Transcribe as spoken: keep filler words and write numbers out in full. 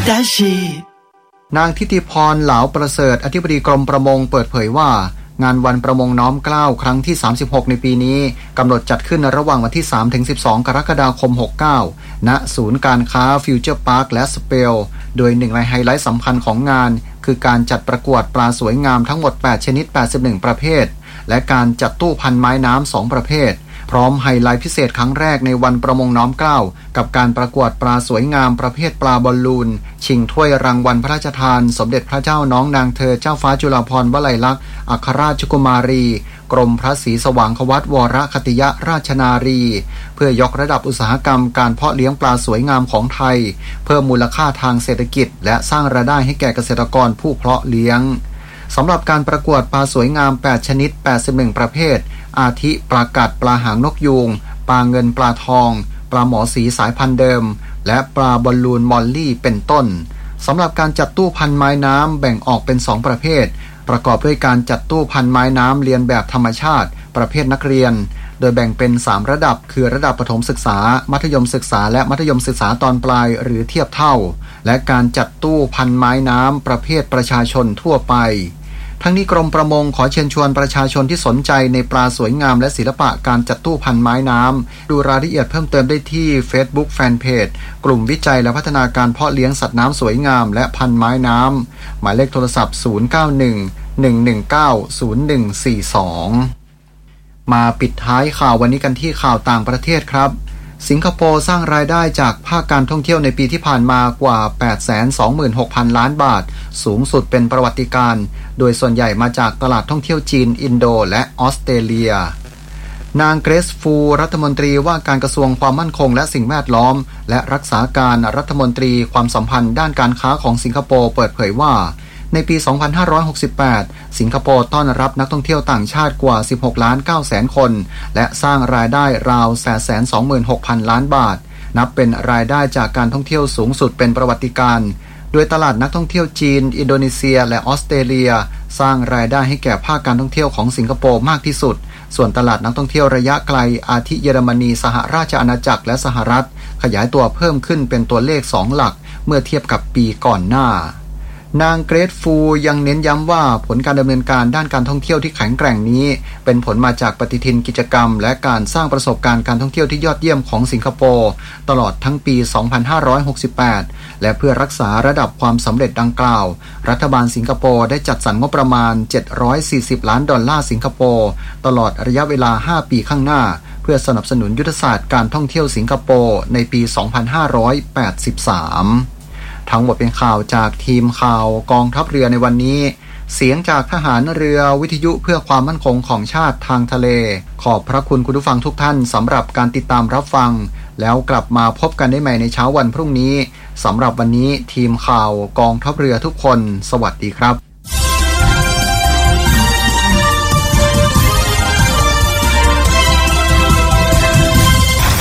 ได้ชีนางทิติพรเหลาประเสริฐอธิบดีกรมประมงเปิดเผยว่างานวันประมงน้อมเกล้าครั้งที่สามสิบหกในปีนี้กำหนดจัดขึ้นระหว่างวันที่สามถึงสิบสองกรกฎาคมหกสิบเก้าณศูนย์การค้าฟิวเจอร์พาร์คและสเปลโดยหนึ่งในไฮไลท์สำคัญของงานคือการจัดประกวดปลาสวยงามทั้งหมดแปดชนิดแปดสิบเอ็ดประเภทและการจัดตู้พันไม้น้ำสองประเภทพร้อมไฮไลท์พิเศษครั้งแรกในวันประมงน้อมเกล้ากับการประกวดปลาสวยงามประเภทปลาบอลลูนชิงถ้วยรางวัลพระราชทานสมเด็จพระเจ้าน้องนางเธอเจ้าฟ้าจุฬาภรณ์วลัยลักษณ์อัครราชกุมารีกรมพระศรีสว่างควัตวรคติยราชนารีเพื่อยกระดับอุตสาหกรรมการเพาะเลี้ยงปลาสวยงามของไทยเพิ่มมูลค่าทางเศรษฐกิจและสร้างรายได้ให้แก่เกษตรกรผู้เพาะเลี้ยงสำหรับการประกวดปลาสวยงามแปดชนิดแปดสิบเอ็ดประเภทอาทิปลากัดปลาหางนกยูงปลาเงินปลาทองปลาหมอสีสายพันธุ์เดิมและปลาบอลลูนมอลลี่เป็นต้นสำหรับการจัดตู้พันไม้น้ำแบ่งออกเป็นสองประเภทประกอบด้วยการจัดตู้พันไม้น้ำเรียนแบบธรรมชาติประเภทนักเรียนโดยแบ่งเป็นสามระดับคือระดับประถมศึกษามัธยมศึกษาและมัธยมศึกษาตอนปลายหรือเทียบเท่าและการจัดตู้พันไม้น้ำประเภทประชาชนทั่วไปทั้งนี้กรมประมงขอเชิญชวนประชาชนที่สนใจในปลาสวยงามและศิลปะการจัดตู้พันไม้น้ำดูรายละเอียดเพิ่มเติมได้ที่ Facebook Fanpage กลุ่มวิจัยและพัฒนาการเพาะเลี้ยงสัตว์น้ำสวยงามและพันไม้น้ำหมายเลขโทรศัพท์ศูนย์ เก้า หนึ่ง หนึ่ง หนึ่ง เก้า ศูนย์ หนึ่ง สี่ สองมาปิดท้ายข่าววันนี้กันที่ข่าวต่างประเทศครับสิงคโปร์สร้างรายได้จากภาคการท่องเที่ยวในปีที่ผ่านมากว่า แปดแสนสองหมื่นหกพัน ล้านบาทสูงสุดเป็นประวัติการณ์โดยส่วนใหญ่มาจากตลาดท่องเที่ยวจีนอินโดและออสเตรเลียนางเกรซฟูรัฐมนตรีว่าการกระทรวงความมั่นคงและสิ่งแวดล้อมและรักษาการรัฐมนตรีความสัมพันธ์ด้านการค้าของสิงคโปร์เปิดเผยว่าในปี สองพันห้าร้อยหกสิบแปด สิงคโปร์ต้อนรับนักท่องเที่ยวต่างชาติกว่า สิบหกล้านเก้าแสน คนและสร้างรายได้ราว แปดแสนสองหมื่นหกพัน ล้านบาทนับเป็นรายได้จากการท่องเที่ยวสูงสุดเป็นประวัติการณ์โดยตลาดนักท่องเที่ยวจีนอินโดนีเซียและออสเตรเลียสร้างรายได้ให้แก่ภาคการท่องเที่ยวของสิงคโปร์มากที่สุดส่วนตลาดนักท่องเที่ยวระยะไกลอาทิเยอรมนีสหราชอาณาจักรและสหรัฐขยายตัวเพิ่มขึ้นเป็นตัวเลขสองหลักเมื่อเทียบกับปีก่อนหน้านางเกรซฟูยังเน้นย้ำว่าผลการดำเนินการด้านการท่องเที่ยวที่แข็งแกร่งนี้เป็นผลมาจากปฏิทินกิจกรรมและการสร้างประสบการณ์การท่องเที่ยวที่ยอดเยี่ยมของสิงคโปร์ตลอดทั้งปี สองพันห้าร้อยหกสิบแปด และเพื่อรักษาระดับความสำเร็จดังกล่าวรัฐบาลสิงคโปร์ได้จัดสรรงบประมาณเจ็ดร้อยสี่สิบล้านดอลลาร์สิงคโปร์ตลอดระยะเวลาห้าปีข้างหน้าเพื่อสนับสนุนยุทธศาสตร์การท่องเที่ยวสิงคโปร์ในปี สองพันห้าร้อยแปดสิบสามทั้งหมดเป็นข่าวจากทีมข่าวกองทัพเรือในวันนี้เสียงจากทหารเรือวิทยุเพื่อความมั่นคงของชาติทางทะเลขอบพระคุณคุณผู้ฟังทุกท่านสำหรับการติดตามรับฟังแล้วกลับมาพบกันได้ใหม่ในเช้าวันพรุ่งนี้สำหรับวันนี้ทีมข่าวกองทัพเรือทุกคนสวัสดีครับ